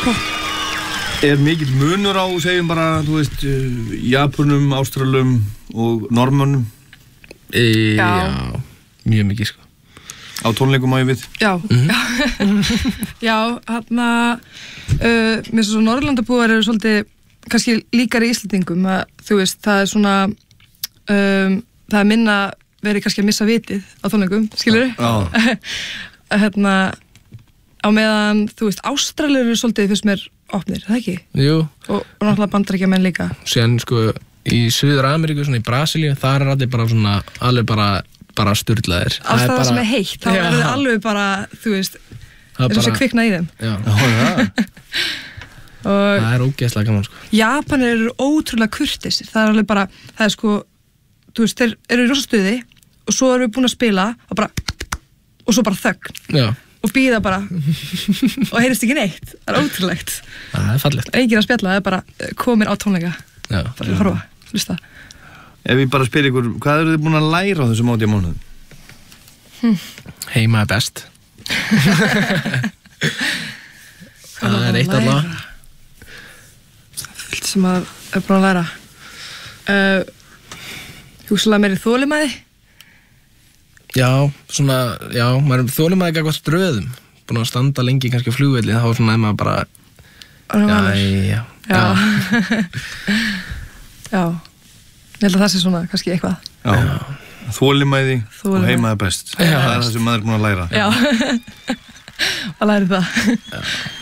próf. Mikill munur á, segjum bara, þú veist, Japunum, Ástralum og Norðmönnum? Já, mjög mikið, sko. Á tónleikum á ég við? Já, já, mér finnst svo Norðurlandabúar eru svolítið, kannski líkari Íslendingum, að þú veist, það er svona, það er minna verið kannski að missa vitið á tónleikum, skilurðu? Já. Á meðan, þú veist, Ástralir eru svolítið, fyrst mér, opnir, það ekki? Jú. Og náttúrulega Bandaríkjamenn líka. Síðan, sko, í Suður-Ameríku, svona í Brasilíu, þar er allir bara svona, alveg bara sturlaðir. Alls það sem er heitt, þá er það alveg bara, þú veist, þess að kvikna í þeim. Já. Það er ógeðslega gaman, sko. Japanir eru ótrúlega kurteisir, það er alveg bara, það er sko, þú veist, þeir eru í rosa stuði og svo erum við búin að spila og svo bara þögn. Já. Og býða bara og heyrist ekki neitt, það er ótrúlegt. Það er fallegt. Enginn að spjalla, það er bara komin á tónleika. Já. Bara að horfa, hlusta. Ef ég bara spyr ykkur, hvað eru þið búin að læra á þessum 80 mánuðum? Heima er best. Það er eitt allavega. Fullt sem að er búin að læra. Hugsalega meiri þolinmæði? Já, svona, já, maður er þolinmæði ekki eitthvað dröðum. Búin að standa lengi kannski á flugvelli, þá svona er maður bara... Já. Já. Ég held að það sé svona, kannski eitthvað. Já. Þolinmæði og heima er best. Það er það sem maður er búin að læra. Já. Að læra það. Já.